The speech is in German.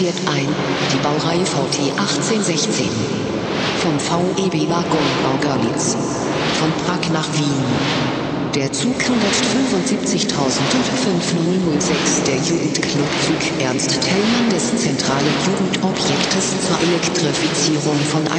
fährt ein, die Baureihe VT 1816. Vom VEB Waggonbau Görlitz. Von Prag nach Wien. Der Zug 175.005.006, der Jugendclub-Zug Ernst Thälmann des zentralen Jugendobjektes zur Elektrifizierung von